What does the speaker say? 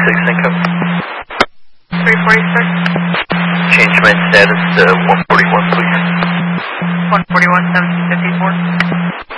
346 income. 346. Change my status to 141, please. 141, 1754.